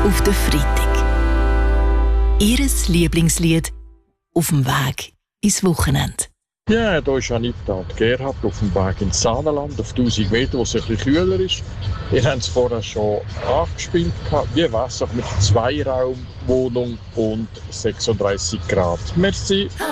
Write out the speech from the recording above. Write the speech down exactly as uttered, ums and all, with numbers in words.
auf den Freitag. Ihres Lieblingslied auf dem Weg ins Wochenende. Ja, da ist Anita und Gerhard auf dem Weg ins Saanenland, auf tausend Meter, wo es ein bisschen kühler ist. Ihr habt es vorher schon angespielt. Wie wäre es mit Zweiraumwohnung und sechsunddreißig Grad? Merci.